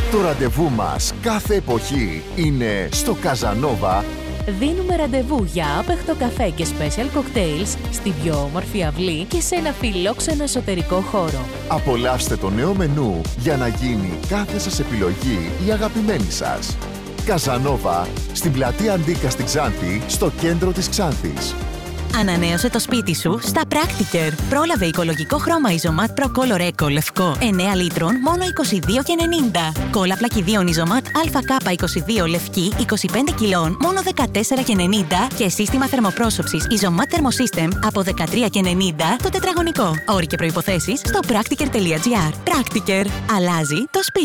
Το ραντεβού μας κάθε εποχή είναι στο Καζανόβα. Δίνουμε ραντεβού για άπεχτο καφέ και special cocktails στην πιο όμορφη αυλή και σε ένα φιλόξενο εσωτερικό χώρο. Απολαύστε το νέο μενού για να γίνει κάθε σας επιλογή η αγαπημένη σας. Καζανόβα, στην πλατεία Αντίκα στην Ξάνθη, στο κέντρο της Ξάνθης. Ανανέωσε το σπίτι σου στα Practiker. Πρόλαβε οικολογικό χρώμα Isomat Pro Color Eco λευκό 9 λίτρων μόνο 22,90. Κόλλα πλακιδίων Isomat ΑΚ22 λευκή 25 κιλών μόνο 14,90 και σύστημα θερμοπρόσωψης Isomat Thermosystem από 13,90 το τετραγωνικό. Όροι και προϋποθέσεις στο practiker.gr. Practiker. Αλλάζει το σπίτι.